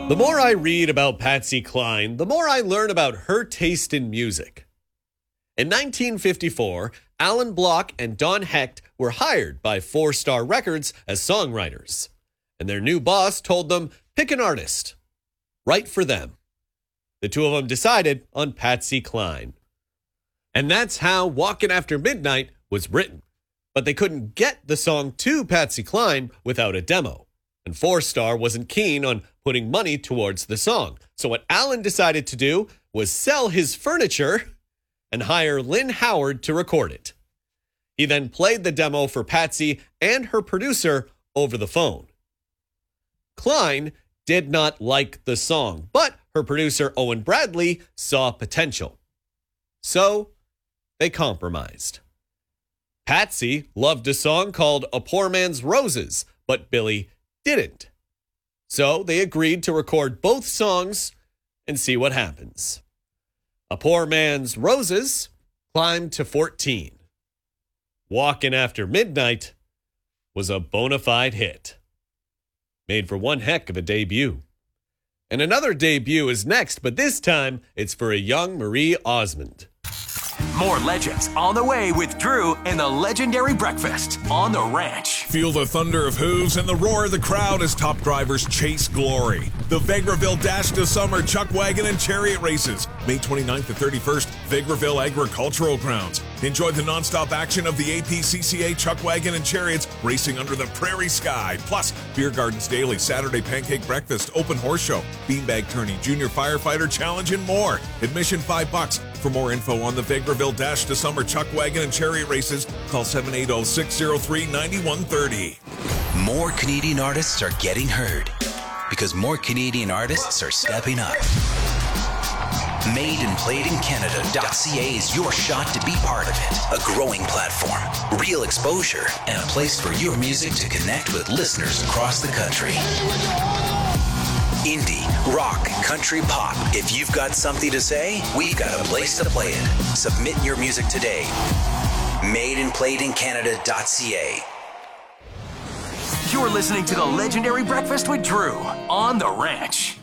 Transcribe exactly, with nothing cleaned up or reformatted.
The more I read about Patsy Cline, the more I learn about her taste in music. In nineteen fifty-four, Alan Block and Don Hecht were hired by Four Star Records as songwriters, and their new boss told them, pick an artist. Write for them. The two of them decided on Patsy Cline. And that's how Walkin' After Midnight was written. But they couldn't get the song to Patsy Cline without a demo. And Four Star wasn't keen on putting money towards the song. So what Alan decided to do was sell his furniture and hire Lynn Howard to record it. He then played the demo for Patsy and her producer over the phone. Cline did not like the song, but her producer Owen Bradley saw potential. So they compromised. Patsy loved a song called A Poor Man's Roses, but Billy didn't. So they agreed to record both songs and see what happens. A Poor Man's Roses climbed to fourteen. Walkin' After Midnight was a bona fide hit. Made for one heck of a debut. And another debut is next, but this time it's for a young Marie Osmond. More legends on the way with Drew and the legendary breakfast on the ranch. Feel the thunder of hooves and the roar of the crowd as top drivers chase glory. The Vegreville Dash to Summer Chuck Wagon and Chariot Races, May twenty-ninth to thirty-first, Vegreville Agricultural Grounds. Enjoy the nonstop action of the A P C C A Chuck Wagon and Chariots racing under the prairie sky. Plus, Beer Gardens Daily, Saturday Pancake Breakfast, Open Horse Show, Beanbag Tourney, Junior Firefighter Challenge, and more. Admission five bucks. For more info on the Vegreville Dash to Summer Chuck Wagon and Chariot Races, call seven eight zero, six zero three, nine one three zero. More Canadian artists are getting heard because more Canadian artists are stepping up. Made and Played in Canada dot C A is your shot to be part of it. A growing platform, real exposure, and a place for your music to connect with listeners across the country. Indie, rock, country, pop. If you've got something to say, we've got a place to play it. Submit your music today. Made and Played in Canada dot C A. You're listening to the legendary breakfast with Drew on the ranch.